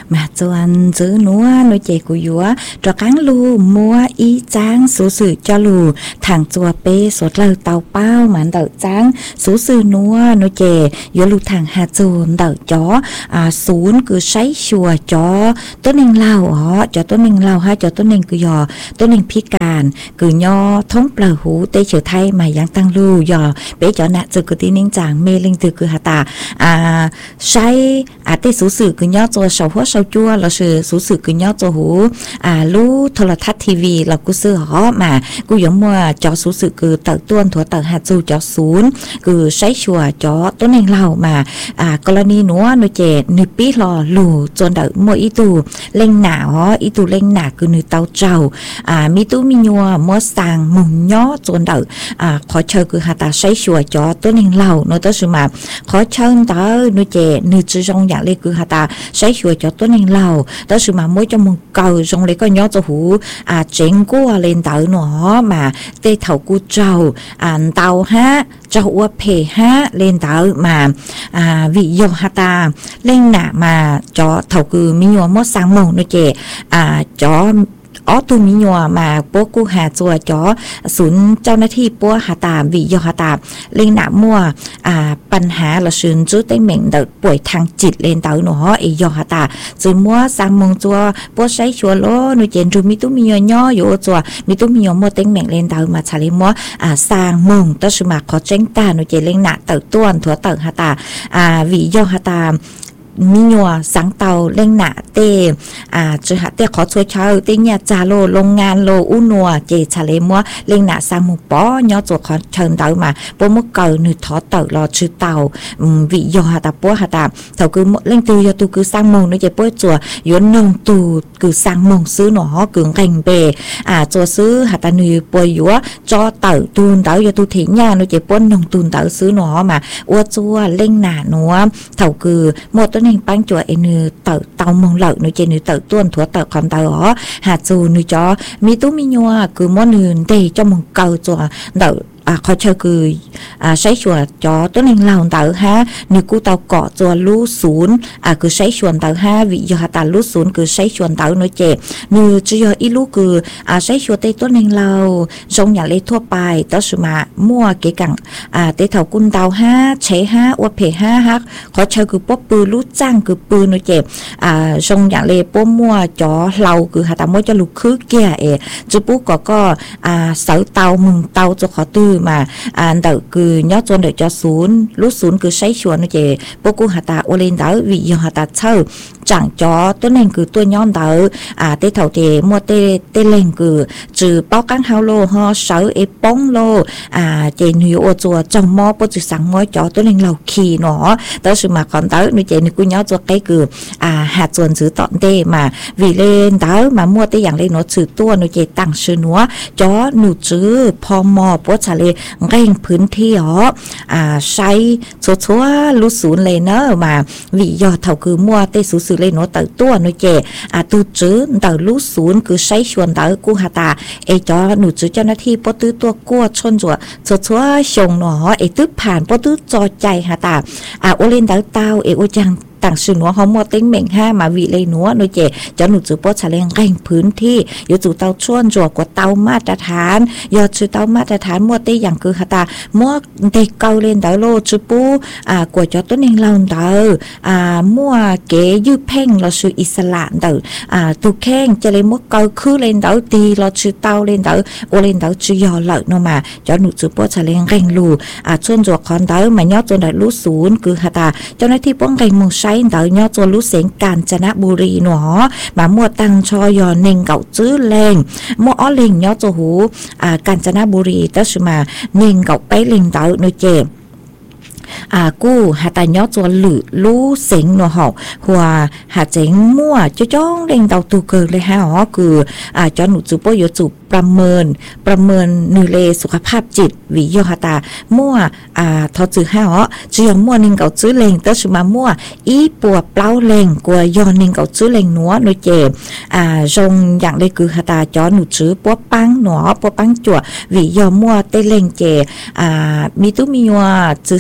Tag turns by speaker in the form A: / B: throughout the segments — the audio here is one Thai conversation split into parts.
A: mà chuan giữ núa nuôi chè của dúa cho cán lu mua ý tráng số sự cho lù thằng chùa pe số lời tàu bao mà đợi tráng số sự núa nuôi chè dúa lù thằng hạt chuồn đợi chó xuống cứ sấy chùa chó tốt nên lao ó cho tốt nên lao ha cho tốt nên cứ dò tốt nên phi càn cứ nho thống bờ hú tê trở thay mà giang tăng lưu dò bé cho nạ từ cứ tin nên chàng mê linh từ cứ hạt tà say tê số sự cứ nho cho sầu hoa sầu chua là số sự cứ nho cho hú lú thôi là thắt tivi là cứ sư họ mà cứ giống mua cho số sự cứ tự tuôn thua tự hạt dù cho xuống cứ sấy chùa cho tốt nên lao mà colony núa nuôi chè nuôi pí lò lù chọn đợi mua ý tù lên nạo ý tù lên nạo cứ nuôi tàu trầu mi tú mi nhua mua sang mùng nhó chọn đợi khó chơi cứ hạt sấy chùa cho tốt nên lao nói tới sự mà khó chơi tới nuôi chè nuôi chỉ trong dạng lên cứ hạt sấy chùa cho tốt nên lao tới sự mà mỗi trong một cầu trong lấy có nhó cho hú chén cua lên tới nó mà tê thầu cua trầu tàu ha trầu phê ha lên tới mà vị dầu hạt lên nạ mà cho thầu cứ mi nhua mót sang mông nó chè cho ở tu mi nhua mà bố cô hà chùa cho xuốngเจ้าหน้าที่ปัวหาตาวิยหาตาเล่นหนามัวปัญหาละซึนจุดเต็งเหม่งเดป่วยทางจิตเล่นเต๋อหนอไอยหาตาจือมัวสร้างมงจัวปัวใช้ชัวโลนูเจนจูมีตุมีย่ออยู่จัวมีตุมีย่อมัวเต็งเหม่งเล่นเต๋อมาชาเลมัวสร้างมงตสมาขอเจ้งตานูเจเล่นหนาเต๋อต้วนถั่วเต๋อหาตาวิยหาตามีหนัวสังเตาเล่งหนาเตจะหาเตขอช่วยเช่าเตเนี่ยจาโลโรงงานโลอุนัวเจชาเลมัวเล่งหนาสร้างมุปอย่อจวขอเชิญเตามาปมุกเกินทอเตรอชื่อเตาวิยอหาตาปัวหาตาเถาคือเล่งตูยตูคือสร้างมงนี่เจปัวจัวยนนงตูคือสร้างมงซื้อหนอกึ่งแข่งเบจัวซื้อหาตาหนุ่ยปัวยัวจอเตาตูนเตายตูถิ่นยานี่เจปัวนงตูนเตาซื้อหนอมาอ้วจัวเล่งหนาหนัวเถาคือหมดnên bán chùa em nữ tự tàu mong lợn nữ trên nữ tự tuôn thua tự còn tàu ó hạt dù nữ cho mi tú mi nhua cứ món nữ tê cho mong cầu chùa đậu khó chơi cứ sấy chùa cho tốt nên lao tàu ha nữ cú tàu cọ chùa lú xuống cứ sấy chuồn tàu ha vị do hạt lú xuống cứ sấy chuồn tàu nữ chè nữ chỉ do ít lú cứ sấy chùa tê tốt nên lao trong nhà lấy thua bài đó sự mà mua cái cẳng tê thầu cun tàu ha chế ha uất phê ha khó chơi cứ bóp bự lú trang cứ bự nữ chè trong nhà lấy bóp mua cho lâu cứ hạt mua cho lú khứ kia chú bố có sở tàu mừng tàu cho khó tư mà đợi cứ nhớ cho đợi cho xuống lúc xuống cứ sấy chuồn nó chè bố cô hạt ta ô lên đỡ vì do hạt ta sâu chẳng cho tôi nên cứ tôi nhón đỡ tê thầu chè mua tê lên cứ trừ bao cán hao lô ho sở e bóng lô chè nhiều ô chùa trong mò bố chữ sáng mò cho tôi nên lầu kỳ nó đó sự mà còn đỡ nó chè nó cứ nhớ cho cái cứ hạt chuồn giữ tọn tê mà vì lên đỡ mà mua tê dạng lên nó trừ tua nó chè tăng sư nó cho nụ chữ pho mò bố trả lê ngayพื้นที่ใช้ชัวรู้ศูนย์เลยเนอะมาวิยอเท่าคือมัวเตสูสื่อเลยเนาะเต่าตัวหนูเจตูจื้อเต่ารู้ศูนย์คือใช้ชวนเต่ากูหาตาจอหนูจื้อเจ้าหน้าที่ปตื้อตัวกัวชนจั่วชัวชงเนาะตื้อผ่านปตื้อจอใจหาตาโอเล่นเต่าโอจังต่างสื่อหนัวเขามัวเต็งเหม่งห้ามาวิเลยหนัวโดยเจจะหนูจือโป๊ชาเลงแรงพื้นที่อยู่จู่เตาชวนจั่วกว่าเตามาตรฐานยอดชื่อเตามาตรฐานมัวเตอย่างคือหาตามัวเด็กเกาเล่นเตาโลจือปูกว่าจะต้นเองเราเตามัวเก๋ยืดเพ่งเราชื่ออิสระเตาตุกแข้งจะเลยมัวเกาคือเล่นเตาตีเราชื่อเตาเล่นเตาโอเล่นเตาชื่อยอเหล่าโนมาจะหนูจือโป๊ชาเลงแรงลูชวนจั่วคอนเตามาย่อจนได้รู้ศูนย์คือหาตาเจ้าหน้าที่ป้องกันมงใช้เตาย่อจนรู้เสียงกาญจนบุรีหนอมามัวตังชอยอเน่งเก่าจื้อแรงมัวอ้อเล่งย่อจหูกาญจนบุรีแต่สมาเน่งเก่าไปเล่งเตาโนเจกู้หาตาย่อจวนหรือรู้เสียงหนอหอกหัวหาเจ๋งมั่วจ้องเล่งเตาตูเกิดเลยฮะอ๋อคือจอหนูจูโปโยจูประเมินนูเลสุขภาพจิตวิยอหตามั่วทอจือห้าอ๋อจือมั่วนิ่งเก่าจื้อเลงแต่สมามั่วอีปัวเปล่าเลงกลัวยอนิ่งเก่าจื้อเลงหนัวโนเจจงอย่างเลยคือหตาจอหนูจื้อปัวปังหนอปัวปังจั่ววิยอมั่วเตเลงเจมีตุมียัวจื้อสัง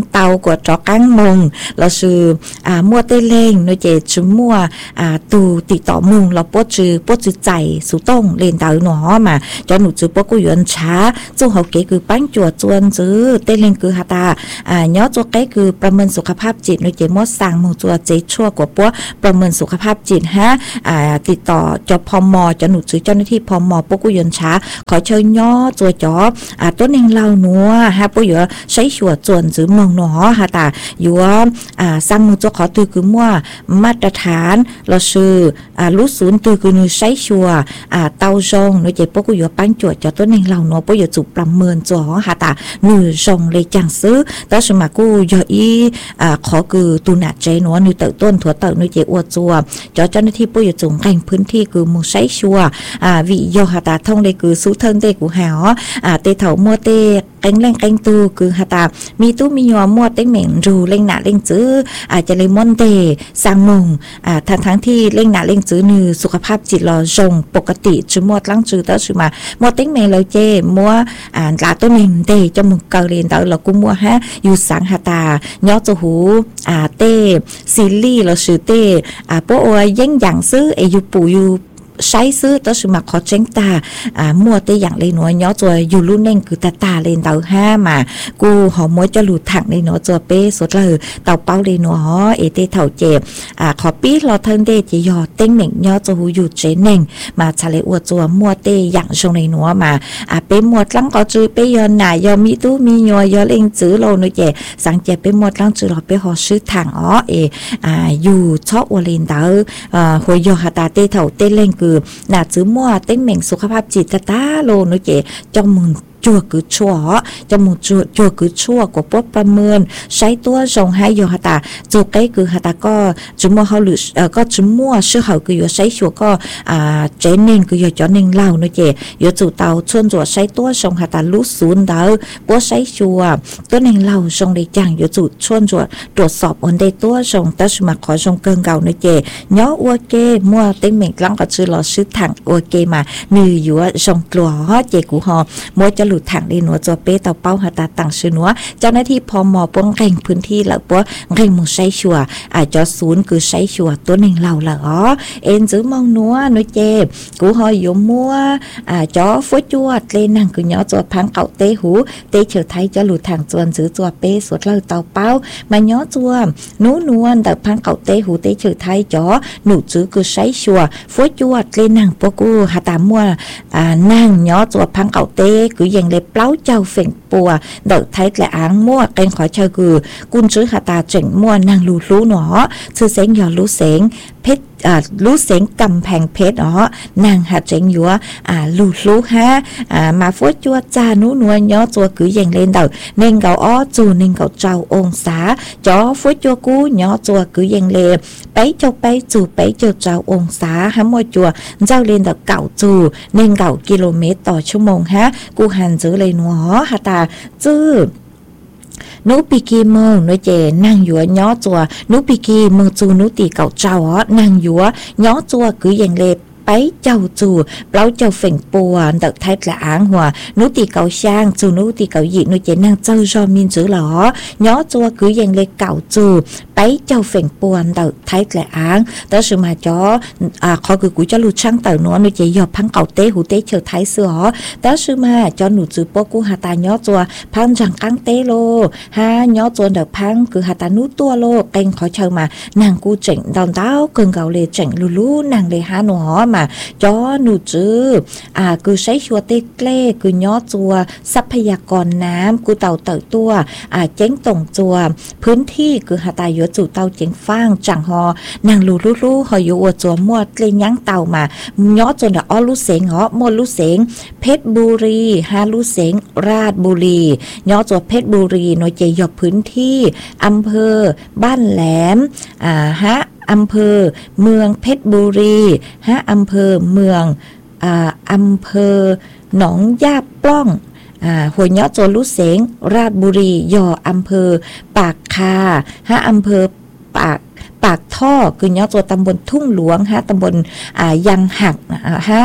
A: เตากว่าจอกังมงเราชื่อมัวเตเล่งโดยเจชื่อมัวตูติต่อมุงเราปวดจือใจสุต้งเล่นเตาหนอมาจอหนูจือปวดกูยวนช้าจู่เขาเก๋คือปั้นจวดจวนจื้อเตเล่งคือฮาตาย้อตัวเก๋คือประเมินสุขภาพจิตโดยเจมัวสั่งมุงจวดเจชั่วกว่าปัวประเมินสุขภาพจิตฮะติดต่อจอพมจอหนูจือเจ้าหน้าที่พมปวดกูยวนช้าขอเชิญย้อตัวจอตัวเน่งเราหนัวฮะปวดอยู่ใช้ชัวจวนจื้อมองหนอฮาตาอยู่สั่งมุงจวดขอตือคือมัวมาตรฐานเราชื่อรู้ศูนย์ตือคือใช้ชัวเตาจงโดยเฉพาะกูอยู่ปั้นจวดจะต้นเองเราเนาะปอยู่จุประเมินจ่อหาตาหนึ่งจงเลยจังซื้อแต่สมัยกูอยู่ขอคือตูนัดใจเนาะหนึ่งเติร์ต้นถั่วเติร์หนึ่งเจ้าอวดจัวเจ้าหน้าที่ปอยู่จุงแข่งพื้นที่คือมูใช้ชัววิโยหาตาท่องเลยคือสู้เทิงเตกูหาเตเถามัวเตแกงเล่งแกงตูคือหาตามีตู้มียัวมัวเต็งเหม็นรูเล่งหนาเล่งจื้อจะเลยมอนเตสังมงทั้งที่เล่งหนาเล่งจื้อนือสุขภาพจิตรอจงปกติจุมัวตั้งจื้อแต่จุมามัวเต็งเหม็นเลยเจมัวลาตัวเองเตจมึงเกาเรียนแต่เรากูมัวฮะอยู่สังหาตาย้อจะหูเตซีรีเราชื่อเตพวกยังอย่างซื้ออยู่ปู่อยู่ใช้ซื้อตัวสมัครขอเจ้งตามัวเตอย่างเลยหน่วยย้อตัวอยู่รุ่นเน่งคือตาเลยเต่าห้ามากูหอมมัวจะหลุดถังเลยหน่วยตัวเป้สุดเลยเต่าเป้าเลยหน่วยเตเถ่าเจ็บขอปีเราเทิงเตจะยอเต้งเหม่งย้อจะหูอยู่เจเน่งมาชาเลอวดตัวมัวเตอย่างชงเลยหน่วยมาเป้มัวตั้งก็จื้อเป้ยอนหน่ายอมีตู้มียัวยอเล่งจื้อโลหน่วยเจสังเจเป้มัวตั้งจื้อเราเป้หอซื้อถังอยู่ชอบอวเลนเต่าหัวยอหาตาเตเถ่าเตเล่งคือน่าจื้อมัวเต้งเหม่งสุขภาพจิตตาโลนุเจจอมมึงจั่วคือชั่วจมูกจั่วคือชั่วกว่าพวกประเมินใช้ตัวส่งให้โยหตาจุกไกคือหตาก็จุมัวเขาหรือก็จุมัวชื่อเขาคือโยใช้ชัวก็เจนเน่งคือโยจอเน่งเล่านุเจโยจุเตาชวนจั่วใช้ตัวส่งหตารู้ศูนย์เดาพวกใช้ชัวตัวเน่งเล่าส่งได้จังโยจุชวนจั่วตรวจสอบอันใดตัวส่งแต่สมัครขอส่งเกินเก่านุเจย้ออวเกมัวเต็งเหม่งลังก็ชื่อหล่อชื่อถังอวเกมานืออยู่ส่งกลัวเจกูหอมัวจะหลุดถังดีหนัวจัวเป้เต่าเป้าหาตาต่างชื่อหนัวเจ้าหน้าที่พมป้องแข่งพื้นที่แล้วป้องแข่งมุงใช้ชัวจอศูนย์คือใช้ชัวตัวหนึ่งเราละเอ็นจื้อมองนัวนุเจ็บกูหอยยมมัวจอฟัวจวดเลยนั่งคือย้อจัวพังเก่าเตหูเตเฉยไทยจะหลุดถังจวนจื้อจัวเป้สวดเล่าเต่าเป้ามาย้อจัวนู้นวลแต่พังเก่าเตหูเตเฉยไทยจอหนูจื้อคือใช้ชัวฟัวจวดเลยนั่งพวกกูหาตามัวนั่งย้อจัวพังเก่าเตคือยังเลยเปล่าเจ้าเฝ่งปัวเด็กไทยและอ้างมั่วเป็นขอเชิญคือกุนซื้อหาตาเจ๋งมั่วนางรู้หนอซื้อเสียงหยอรู้เสียงเพชรรู้เสียงกำแพงเพชรนางหาเจ๋งอยู่รู้ฮะมาฟัวจัวจานู้นวลย้อจัวคือยังเล่นเด็กเน่งเก่าจูเน่งเก่าเจ้าองศาจ่อฟัวจัวกูย้อจัวคือยังเล่ไปเจ้าไปจูไปเจ้าองศาฮะมัวจัวเจ้าเล่นเด็กเก่าจูเน่งเก่ากิโลเมตรต่อชั่วโมงฮะกูหันจื้อเลยหนัวหาตาจื้อนุปีกีเมืองนุเจนั่งอยู่ย้อจัวนุปีกีเมืองจูนุตีเก่าเจ้านั่งอยู่ย้อจัวคืออย่างเล็บไปเจ้าจูเปล่าเจ้าเฝ่งปัวเด็กไทยละอ้างหัวนุตีเก่าช่างจูนุตีเก่าหยินุเจนั่งเจ้าจอมินจื้อหรย้อจัวคืออย่างเล็กเก่าจูไปเจ้าเฝ่งปัวเด็กไทยละอ้างแต่สมัยจ่อขอคือกูจะรู้ช่างเต่านัวนุเจยอพังเก่าเต้หูเต้เฉยไทยเสือแต่สมัยจ่อหนูจื้อปกูหาตาย้อจัวพังจังกังเต้โลฮะย้อจัวเด็กพังคือหาตานุตัวโลเก่งขอเชิญมานางกูเจ๋งดาวเต้าเกินเก่าเลยเจ๋งลู่นางเลยหาหนูมาจอหนูจื้อคือใช้ชัวเตกเล่คือย้อจัวทรัพยากรน้ำกูเต่าตัวเจ๊งตรงจัวพื้นที่คือหาตายอยู่จู่เต่าเจ๊งฟางจังหอนางลู่หอยอยู่อวดจัวมัวเล่นยั้งเต่ามาย้อจนอ้อลู่เสงมดลู่เสงเพชรบุรีฮาลู่เสงราชบุรีย้อจัวเพชรบุรีหน่วยเจยอบพื้นที่อำเภอบ้านแหลมฮะอำเภอเมืองเพชรบุรีอำเภอเมืองอำเภอหนองย่าปล้องหัวเนาะโจลุเสงราชบุรียออำเภอปากคาอำเภอปากท่อคือเนาะโจตำบลทุ่งหลวงตำบลยังหักต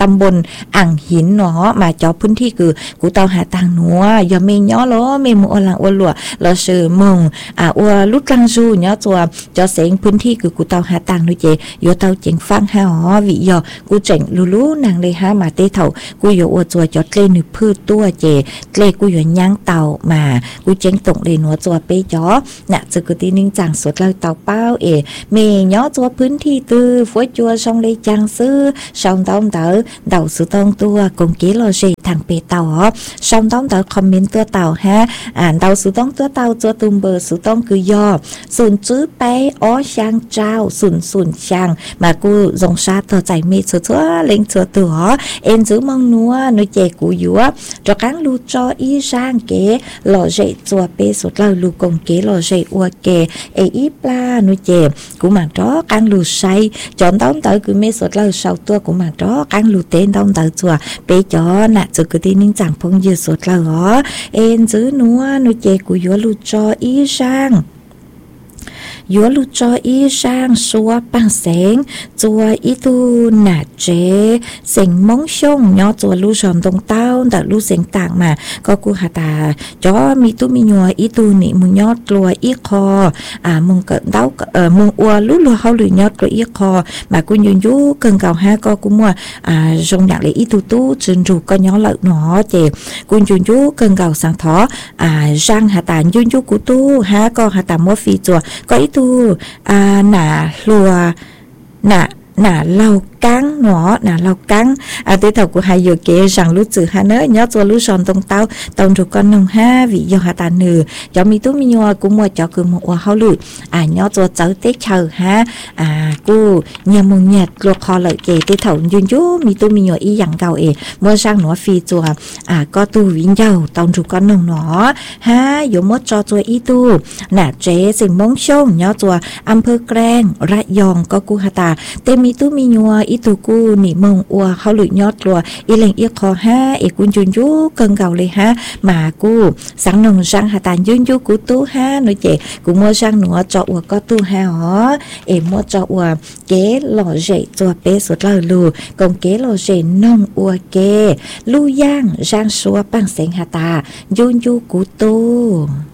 A: ตำบลอ่างหินเนาะมาจอพื้นที่คือกูเตาหาตังหนัวยอมเมย้อล้อเมมอลังอวลัวเราชื่อมงอวลุดลังจูเนาะตัวจอเสงพื้นที่คือกูเตาหาตังนุเจโยเตาเจ๋งฟังหาอ๋อวิยอกูเจ๋งลูนางเลยหามาเตเถากูโยอวจัวจอเตลนึพืชตัวเจเตลกูโยย่างเตามากูเจ๋งตงเลยหนัวจัวเปจอน่ะจะกูตีนิ่งจังสดเราเตาเป้าเมย้อจัวพื้นที่ตือฝวยจัวช่องเลยจังซื้อช่องต้มเต๋อเดาสุตองตัวกงเกลอเจทางเปเตาอ๋อช่องต้มเต๋อคอมเมนต์ตัวเตาฮะอ่านเตาสุตองตัวเตาจัวตุมเบอร์สุตองคือยอศูนย์จื้อไปอ๋อช่างเจ้าศูนย์ช่างมากูจงชาตัวใจเมชัวเล็งชัวตัวเอ็นจื้อมองนัวนุเจกูยัวจอกังลูจออีช่างเกหล่อเจจัวเปสุดเราลูกงเกหล่อเจอัวเกอีปลานุเจกูมาจ้อกังลูใช้จอนต้มเต๋อคือเมสุดเราเศร้าตัวกูมาจ้อกังลูเต้นต้มเต๋อจัวเปจอน่ะจะกูตีนิ่งจังพงยืดสุดเราอ๋อเอ็นจื้อนัวนุเจกูยัวลูจออีช่างยัวลูจออีช่างสัวปังเสงจัวอีตูหนาเจเสียงมงชงย่อจัวลูชอมตรงเต้าแต่ลูเสียงต่างมาก็กูหาตาจอมีตู้มียัวอีตูนี่มึงยอดกลัวอีคอมึงเกิดเต้ามึงอัวลูเขาหรือยอดกลัวอีคอมากูยืนยูเกินเก่าฮะก็กูมัวจงอยากเลยอีตูตู้จึงรูก็ย้อเหล่าหนอเจกูยืนยูเกินเก่าสังท้อร่างหาตายืนยูกูตู้ฮะก็หาตามัวฟีจัวก็อีตูหนาลัวหนาเล่ากังเนาะหนาเล่ากังเตถกูหายอยู่เกจังรู้จือฮะเนอะย้อตัวรู้ชอนตรงเต้าตรงจุกกันนงห้าวิยอหาตาเนือจอมีตู้มียัวกูมัวจอคือมัวเขาลุดย้อตัวเจ้าเต๊กเชอฮะกูเงียมงเงียดกลัวคอเลยเกเตถยืนยูมีตู้มียัวอีอย่างเก่าเมื่อสร้างหนัวฟีจัวก็ตู้วิญญาตรงจุกกันนงเนาะฮะอยู่มดจอตัวอีตู้หนาเจสิงมงชงย้อตัวอำเภอแกล้งระยองก็กูหาตาเตมีตู้มียัวอีตูกูนี่มงอัวเขาหลุดยอดลัวอีเหลงอีคอห้ากุนจุนยูเกิงเก่าเลยฮะมากูสังนงสังหาตานยืนยูกูตู้ห้าหนูเจกูมัวสังหนัวจออัวก็ตู้ห้าอ๋อมัวจออัวเก๋หล่อเจจัวเป๊สุดเลยลูกงเก๋หล่อเจน้องอัวเกลู่ย่างจางชัวปังเสงหาตายืนยูกูตู้